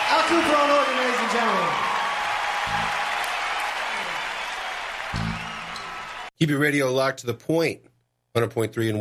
Al Cooper on organ, ladies and gentlemen. Keep your radio locked to the point. 100.3 and